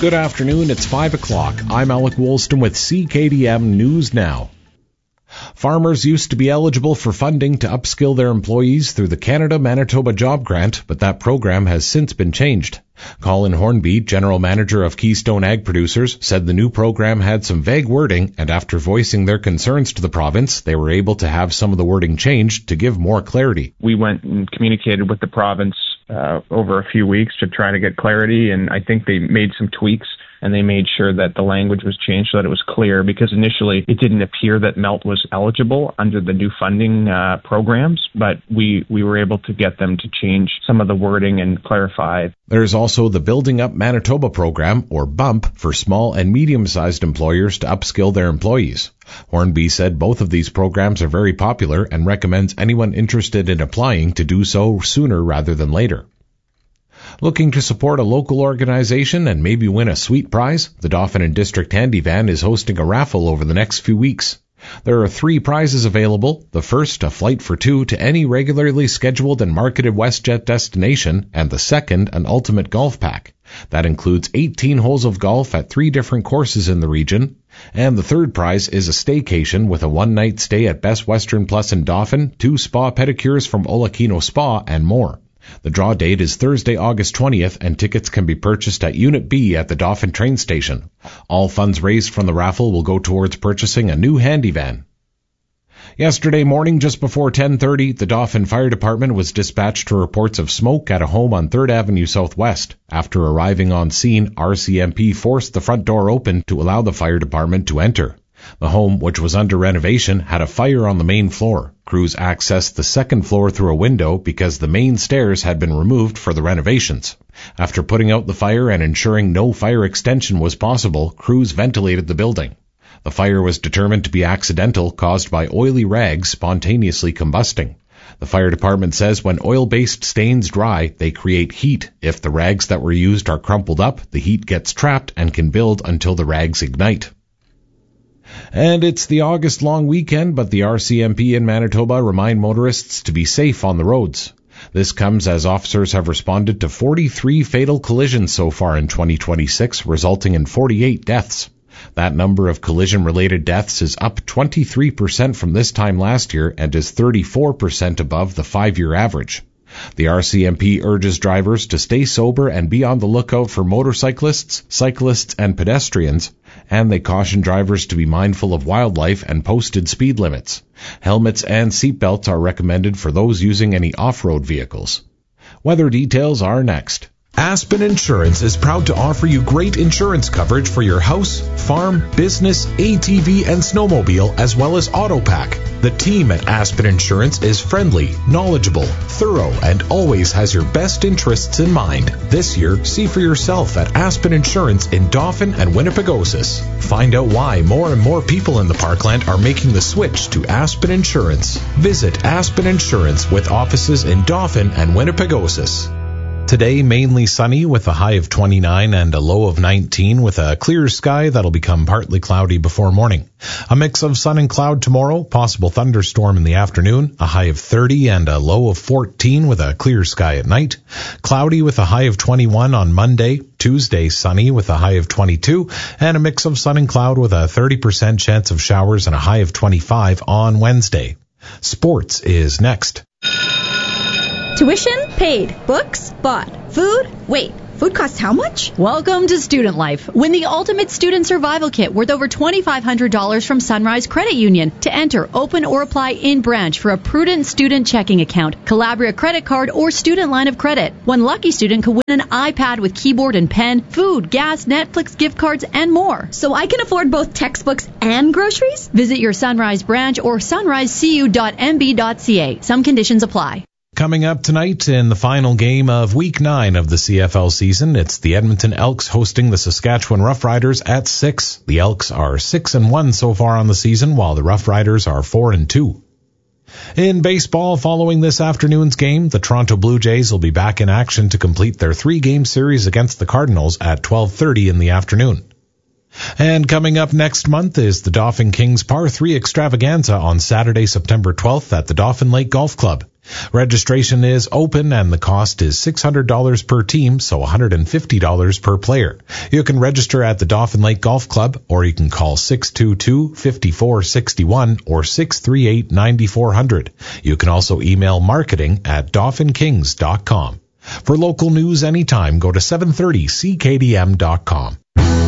Good afternoon, it's 5 o'clock. I'm Alec Woolston with CKDM News Now. Farmers used to be eligible for funding to upskill their employees through the Canada-Manitoba Job Grant, but that program has since been changed. Colin Hornby, General Manager of Keystone Ag Producers, said the new program had some vague wording, and after voicing their concerns to the province, they were able to have some of the wording changed to give more clarity. We went and communicated with the province over a few weeks to try to get clarity, and I think they made some tweaks and they made sure that the language was changed so that it was clear, because initially it didn't appear that MELT was eligible under the new funding programs, but we were able to get them to change some of the wording and clarify. There's also the Building Up Manitoba program, or BUMP, for small and medium-sized employers to upskill their employees. Hornby said both of these programs are very popular and recommends anyone interested in applying to do so sooner rather than later. Looking to support a local organization and maybe win a sweet prize? The Dauphin and District Handy Van is hosting a raffle over the next few weeks. There are 3 prizes available. The first, a flight for 2 to any regularly scheduled and marketed WestJet destination, and the second, an ultimate golf pack. That includes 18 holes of golf at 3 different courses in the region. And the third prize is a staycation with a one-night stay at Best Western Plus in Dauphin, 2 spa pedicures from Olakino Spa, and more. The draw date is Thursday, August 20th, and tickets can be purchased at Unit B at the Dauphin train station. All funds raised from the raffle will go towards purchasing a new handy van. Yesterday morning, just before 10:30, the Dauphin Fire Department was dispatched to reports of smoke at a home on 3rd Avenue Southwest. After arriving on scene, RCMP forced the front door open to allow the fire department to enter. The home, which was under renovation, had a fire on the main floor. Crews accessed the second floor through a window because the main stairs had been removed for the renovations. After putting out the fire and ensuring no fire extension was possible, crews ventilated the building. The fire was determined to be accidental, caused by oily rags spontaneously combusting. The fire department says when oil-based stains dry, they create heat. If the rags that were used are crumpled up, the heat gets trapped and can build until the rags ignite. And it's the August long weekend, but the RCMP in Manitoba remind motorists to be safe on the roads. This comes as officers have responded to 43 fatal collisions so far in 2026, resulting in 48 deaths. That number of collision-related deaths is up 23% from this time last year and is 34% above the 5-year average. The RCMP urges drivers to stay sober and be on the lookout for motorcyclists, cyclists, and pedestrians, and they caution drivers to be mindful of wildlife and posted speed limits. Helmets and seatbelts are recommended for those using any off-road vehicles. Weather details are next. Aspen Insurance is proud to offer you great insurance coverage for your house, farm, business, ATV, and snowmobile, as well as auto pack. The team at Aspen Insurance is friendly, knowledgeable, thorough, and always has your best interests in mind. This year, see for yourself at Aspen Insurance in Dauphin and Winnipegosis. Find out why more and more people in the Parkland are making the switch to Aspen Insurance. Visit Aspen Insurance with offices in Dauphin and Winnipegosis. Today, mainly sunny with a high of 29 and a low of 19 with a clear sky that'll become partly cloudy before morning. A mix of sun and cloud tomorrow, possible thunderstorm in the afternoon, a high of 30 and a low of 14 with a clear sky at night. Cloudy with a high of 21 on Monday. Tuesday, sunny with a high of 22 and a mix of sun and cloud with a 30% chance of showers and a high of 25 on Wednesday. Sports is next. Tuition? Paid. Books? Bought. Food? Wait, food costs how much? Welcome to Student Life. Win the Ultimate Student Survival Kit worth over $2,500 from Sunrise Credit Union. To enter, open or apply in branch for a prudent student checking account, Calabria credit card, or student line of credit. One lucky student could win an iPad with keyboard and pen, food, gas, Netflix gift cards, and more. So I can afford both textbooks and groceries? Visit your Sunrise branch or sunrisecu.mb.ca. Some conditions apply. Coming up tonight in the final game of Week 9 of the CFL season, it's the Edmonton Elks hosting the Saskatchewan Roughriders at 6. The Elks are 6-1 so far on the season, while the Roughriders are 4-2. In baseball, following this afternoon's game, the Toronto Blue Jays will be back in action to complete their 3-game series against the Cardinals at 12:30 in the afternoon. And coming up next month is the Dauphin Kings Par 3 Extravaganza on Saturday, September 12th at the Dauphin Lake Golf Club. Registration is open and the cost is $600 per team, so $150 per player. You can register at the Dauphin Lake Golf Club, or you can call 622-5461 or 638-9400. You can also email marketing@dauphinkings.com. For local news anytime, go to 730ckdm.com.